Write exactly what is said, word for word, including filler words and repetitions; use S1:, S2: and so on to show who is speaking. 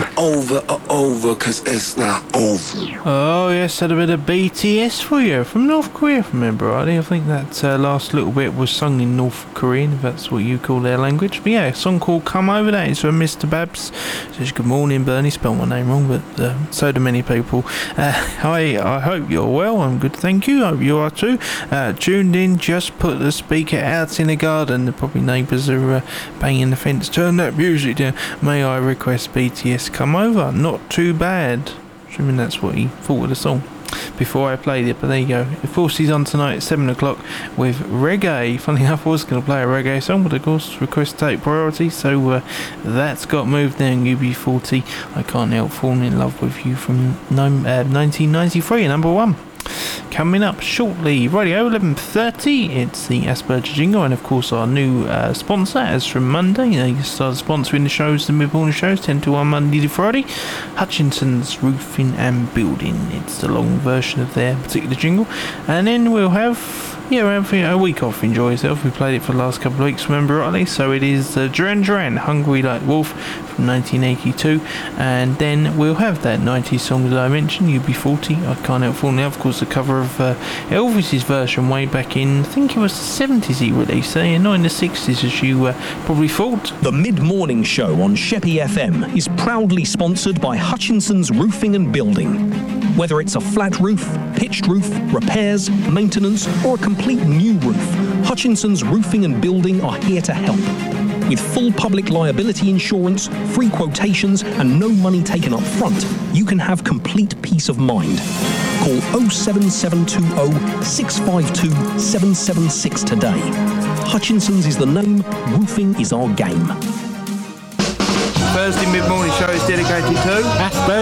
S1: and over and over, cause it's not over.
S2: Oh yes, had a bit of B T S for you from North Korea, if I remember rightly. I think that uh, last little bit was sung in North Korean, if that's what you call their language. But yeah, a song called Come Over, that is from Mister Babs. Says good morning Bernie, spelled my name wrong, but uh, so do many people. Uh, hi, I hope you're well, I'm good, thank you, hope you are too. Uh, tuned in, just put the speaker out in the garden, the probably neighbours are uh, banging the fence, turn that music down. May I request B T S Come Over? Not too bad. Assuming that's what he thought of the song before I played it, but there you go. Of course, he's on tonight at seven o'clock with reggae. Funny enough, I was going to play a reggae song, but of course, request take priority, so uh, that's got moved down. U B forty, I Can't Help Falling in Love with You from uh, nineteen ninety-three, number one. Coming up shortly, radio eleven thirty, it's the Asperger Jingle, and of course our new uh, sponsor, as from Monday, they started sponsoring the shows, the mid-morning shows, ten to one Monday to Friday, Hutchinson's Roofing and Building. It's the long version of their particular jingle, and then we'll have yeah, we'll have a week off, enjoy yourself. We played it for the last couple of weeks, remember rightly, so it is uh, Duran Duran, Hungry Like Wolf from nineteen eighty-two, and then we'll have that nineties song that I mentioned, U B forty, I Can't Help Falling in Love, of course the cover of uh, Elvis's version way back in, I think it was the seventies he released, eh? Not in the sixties as you uh, probably thought.
S3: The mid-morning show on Sheppey F M is proudly sponsored by Hutchinson's Roofing and Building. Whether it's a flat roof, pitched roof, repairs, maintenance, or a complete new roof, Hutchinson's Roofing and Building are here to help. With full public liability insurance, free quotations, and no money taken up front, you can have complete peace of mind. Call oh seven seven two oh, six five two, seven seven six today. Hutchinson's is the name, roofing is our game.
S2: Thursday mid-morning show is dedicated to Asperger